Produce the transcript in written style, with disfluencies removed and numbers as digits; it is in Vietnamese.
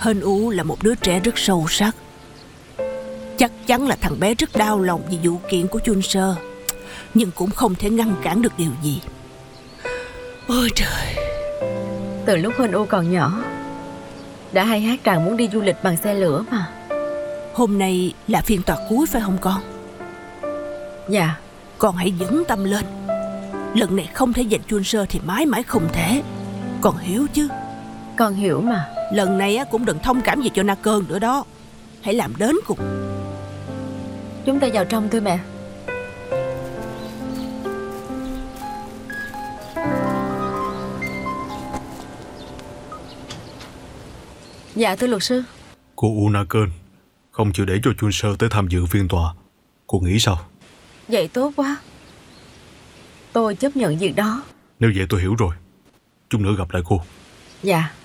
Hên U là một đứa trẻ rất sâu sắc. Chắc chắn là thằng bé rất đau lòng vì vụ kiện của Chun Sơ, nhưng cũng không thể ngăn cản được điều gì. Ôi trời. Từ lúc Hên U còn nhỏ đã hay hát rằng muốn đi du lịch bằng xe lửa mà. Hôm nay là phiên tòa cuối phải không con? Dạ. Con hãy vững tâm lên. Lần này không thể giành Chun Sơ thì mãi mãi không thể. Con hiểu chứ? Con hiểu mà. Lần này cũng đừng thông cảm gì cho Na Cơn nữa đó. Hãy làm đến cùng. Chúng ta vào trong thôi mẹ. Dạ thưa luật sư. Cô U Na Cơn không chịu để cho Chun Sơ tới tham dự phiên tòa. Cô nghĩ sao? Vậy tốt quá. Tôi chấp nhận việc đó. Nếu vậy tôi hiểu rồi. Chút nữa gặp lại cô. Dạ.